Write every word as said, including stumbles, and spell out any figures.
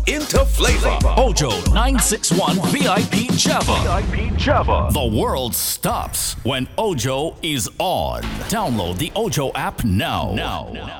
Into flavor. Ojo nine six one V I P Java. V I P Java. The world stops when Ojo is on. Download the Ojo app now. Now. now.